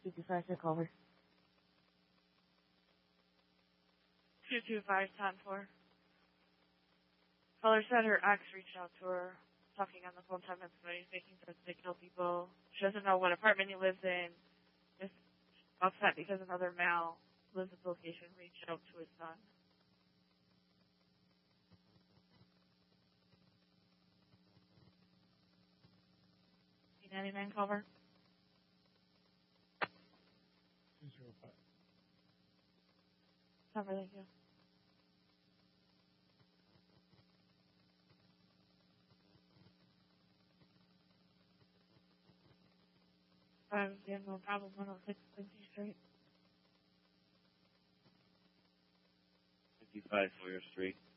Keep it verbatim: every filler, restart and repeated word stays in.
two two five, take over. two two five, ten four. Caller said her ex reached out to her, talking on the phone ten minutes ago. He's making threats to kill people. She doesn't know what apartment he lives in. Just upset because another male lives at the location, reached out to his son. ninety-nine cover. two zero five. Cover, thank you. Five, yeah, no problem, one oh six Quincy Street. fifty-five Sawyer Street.